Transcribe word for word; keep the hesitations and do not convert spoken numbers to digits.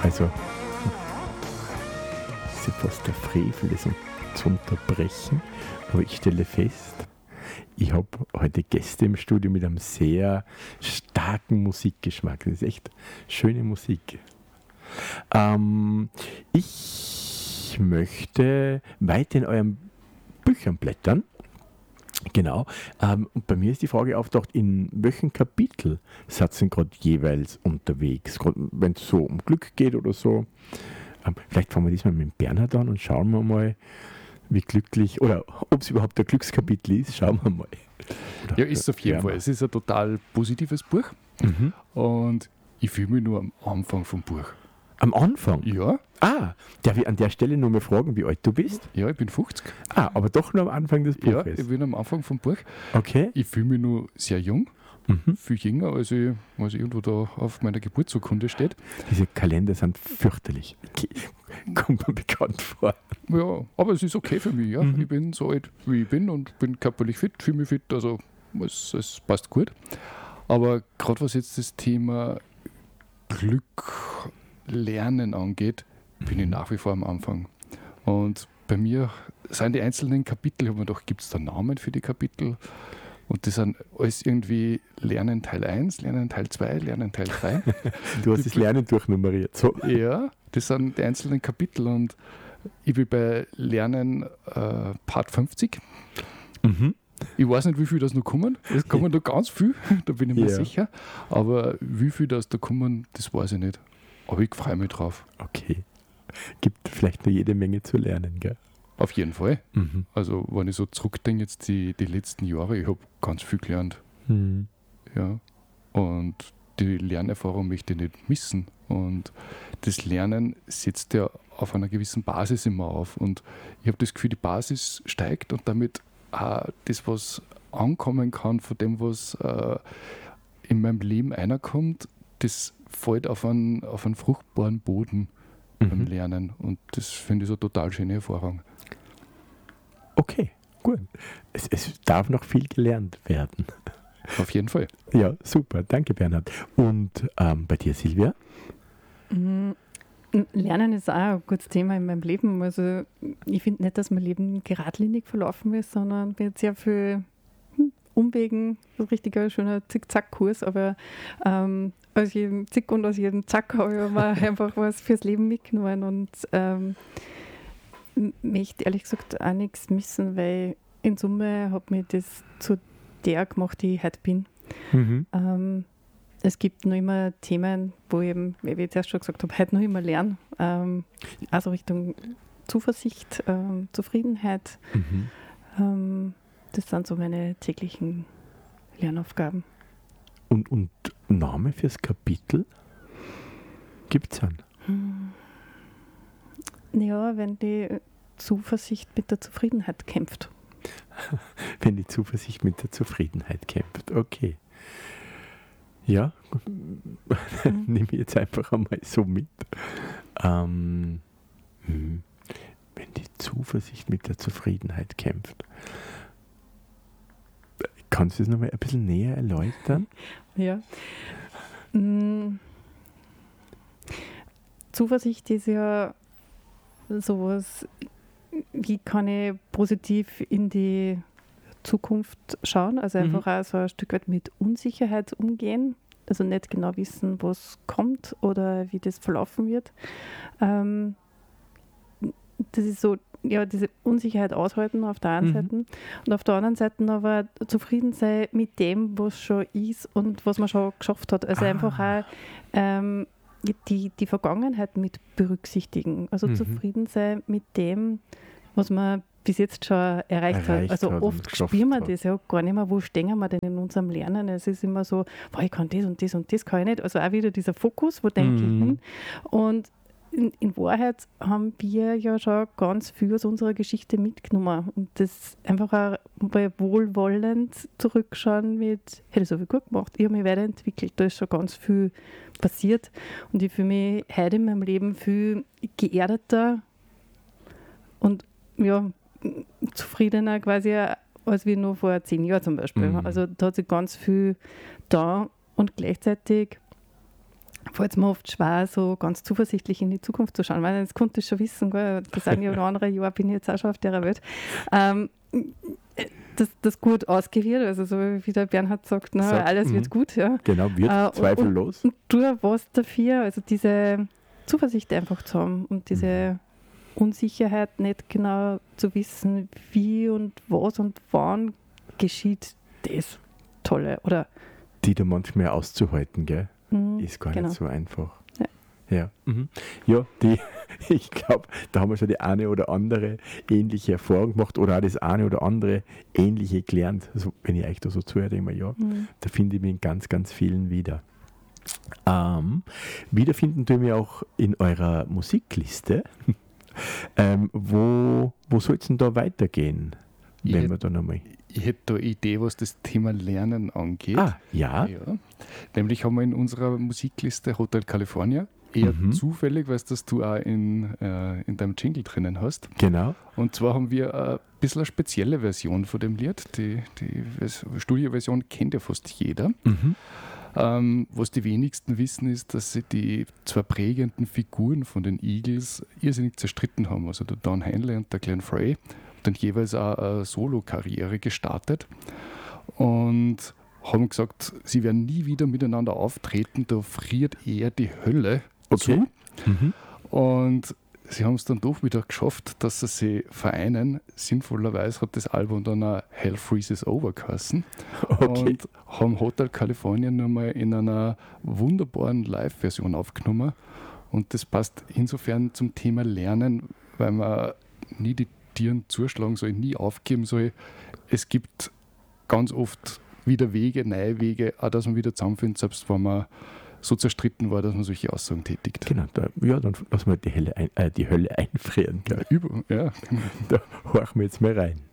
Also, es ist fast der Frevel, das zu unterbrechen, aber ich stelle fest, ich habe heute Gäste im Studio mit einem sehr starken Musikgeschmack. Das ist echt schöne Musik. Ähm, ich möchte weiter in euren Büchern blättern. Genau. Ähm, und bei mir ist die Frage auftaucht, in welchem Kapitel seid ihr gerade jeweils unterwegs? Wenn es so um Glück geht oder so. Ähm, vielleicht fangen wir diesmal mit Bernhard an und schauen wir mal, wie glücklich, oder ob es überhaupt ein Glückskapitel ist, schauen wir mal. Oder ja, ist auf jeden Fall. Es ist ein total positives Buch. Mhm. Und ich fühle mich nur am Anfang vom Buch. Am Anfang? Ja. Ah, darf ich an der Stelle nur mal fragen, wie alt du bist? Ja, ich bin fünfzig. Ah, aber doch nur am Anfang des Buches. Ja, ich bin am Anfang vom Buch. Okay. Ich fühle mich nur sehr jung. Mhm. Viel jünger, als ich, als irgendwo da auf meiner Geburtsurkunde steht. Diese Kalender sind fürchterlich. Kommt mir bekannt vor. Ja, aber es ist okay für mich. Ja. Mhm. Ich bin so alt, wie ich bin und bin körperlich fit, fühle mich fit, also es, es passt gut. Aber gerade was jetzt das Thema Glück, Lernen angeht, bin ich nach wie vor am Anfang. Und bei mir sind die einzelnen Kapitel, ich habe mir gedacht, gibt es da Namen für die Kapitel? Und das sind alles irgendwie Lernen Teil eins, Lernen Teil zwei, Lernen Teil drei. Du hast das Lernen durchnummeriert. So. Ja, das sind die einzelnen Kapitel und ich bin bei Lernen äh, Part fünfzig. Mhm. Ich weiß nicht, wie viel das noch kommen. Es kommen noch ganz viel, da bin ich mir Ja. sicher. Aber wie viel das da kommen, das weiß ich nicht. Aber ich freue mich drauf. Okay. Gibt vielleicht noch jede Menge zu lernen, gell? Auf jeden Fall. Mhm. Also wenn ich so zurückdenke, jetzt die, die letzten Jahre, ich habe ganz viel gelernt. Mhm. Ja. Und die Lernerfahrung möchte ich nicht missen. Und das Lernen setzt ja auf einer gewissen Basis immer auf. Und ich habe das Gefühl, die Basis steigt und damit auch das, was ankommen kann, von dem, was äh, in meinem Leben einerkommt, das fällt auf einen, auf einen fruchtbaren Boden beim Mhm. Lernen. Und das finde ich so eine total schöne Erfahrung. Okay, gut. Es, es darf noch viel gelernt werden. Auf jeden Fall. Ja, super. Danke, Bernhard. Und ähm, bei dir, Silvia? Mhm. Lernen ist auch ein gutes Thema in meinem Leben. Also ich finde nicht, dass mein Leben geradlinig verlaufen ist, sondern mit sehr viel Umwegen, so ein richtiger schöner Zick-Zack-Kurs, aber ähm, aus jedem Zick und aus jedem Zack habe ich aber einfach was fürs Leben mitgenommen und ähm, möchte ehrlich gesagt auch nichts missen, weil in Summe hat mich das zu der gemacht, die ich heute bin. Mhm. Ähm, es gibt noch immer Themen, wo ich eben, wie ich jetzt erst schon gesagt habe, heute noch immer lernen. Ähm, also Richtung Zuversicht, ähm, Zufriedenheit. Mhm. Ähm, das sind so meine täglichen Lernaufgaben. Und, und Name fürs Kapitel? Gibt es einen? Hm. Ja, wenn die Zuversicht mit der Zufriedenheit kämpft. Wenn die Zuversicht mit der Zufriedenheit kämpft. Okay. Ja, Mhm. nehme ich jetzt einfach einmal so mit. Ähm, hm, wenn die Zuversicht mit der Zufriedenheit kämpft. Kannst du das nochmal ein bisschen näher erläutern? Ja. Mm. Zuversicht ist ja sowas, wie kann ich positiv in die Zukunft schauen, also Mhm. einfach auch so ein Stück weit mit Unsicherheit umgehen, also nicht genau wissen, was kommt oder wie das verlaufen wird. Ähm, das ist so, ja, diese Unsicherheit aushalten auf der einen Mhm. Seite und auf der anderen Seite aber zufrieden sein mit dem, was schon ist und was man schon geschafft hat. Also Ah. einfach auch ähm, die, die Vergangenheit mit berücksichtigen. Also Mhm. zufrieden sein mit dem, was man bis jetzt schon erreicht, Erreicht hat. Also hat und oft geschafft spüren wir hat. das ja gar nicht mehr, wo stehen wir denn in unserem Lernen. Es ist immer so, boah, ich kann das und das und das kann ich nicht. Also auch wieder dieser Fokus, wo denke ich Mhm. hin. Und in, in Wahrheit haben wir ja schon ganz viel aus unserer Geschichte mitgenommen und das einfach auch mal wohlwollend zurückschauen mit, hätte ich so viel gut gemacht, ich habe mich weiterentwickelt, da ist schon ganz viel passiert und ich fühle mich heute in meinem Leben viel geerdeter und ja, zufriedener quasi als wie nur vor zehn Jahren zum Beispiel. Mhm. Also da hat sich ganz viel da und gleichzeitig fällt es mir oft schwer, so ganz zuversichtlich in die Zukunft zu schauen, weil das konnte ich schon wissen, gell? Das eine oder andere Jahr bin ich jetzt auch schon auf der Welt. Ähm, das, das gut ausgewählt, also so wie der Bernhard sagt, na, Sagt, alles mh. wird gut. Ja. Genau, wird Äh, zweifellos. Und, und tu was dafür, also diese Zuversicht einfach zu haben und diese Unsicherheit nicht genau zu wissen, wie und was und wann geschieht das Tolle. Oder Die da manchmal auszuhalten, gell? mh, Ist gar genau. nicht so einfach. Ja. Ja, mhm. ja die, ich glaube, da haben wir schon die eine oder andere ähnliche Erfahrung gemacht oder auch das eine oder andere ähnliche gelernt. Also, wenn ich euch da so zuhöre, denke ich mir, ja, Mhm. da finde ich mich in ganz, ganz vielen wieder. Ähm, wiederfinden tun wir auch in eurer Musikliste. ähm, wo wo soll es denn da weitergehen? Ich Wenn hätt- wir da nochmal. Ich hätte da eine Idee, was das Thema Lernen angeht. Ah, ja. Ja. Nämlich haben wir in unserer Musikliste Hotel California, eher Mhm. zufällig, weil das du auch in, äh, in deinem Jingle drinnen hast. Genau. Und zwar haben wir ein bisschen eine spezielle Version von dem Lied. Die, die Vers- Studioversion kennt ja fast jeder. Mhm. Ähm, was die wenigsten wissen, ist, dass sie die zwei prägenden Figuren von den Eagles irrsinnig zerstritten haben. Also der Don Henley und der Glenn Frey. Dann jeweils auch eine Solo-Karriere gestartet und haben gesagt, sie werden nie wieder miteinander auftreten, da friert eher die Hölle Okay. zu. Mhm. Und sie haben es dann doch wieder geschafft, dass sie sich vereinen. Sinnvollerweise hat das Album dann auch Hell Freezes Over geheißen. Okay. Und haben Hotel California nur mal in einer wunderbaren Live-Version aufgenommen. Und das passt insofern zum Thema Lernen, weil man nie die Tieren zuschlagen soll, nie aufgeben soll. Es gibt ganz oft wieder Wege, neue Wege, auch dass man wieder zusammenfindet, selbst wenn man so zerstritten war, dass man solche Aussagen tätigt. Genau, da, ja, dann lassen wir die Hölle, ein, äh, die Hölle einfrieren. Gell? Über, ja. Da horchen wir jetzt mal rein.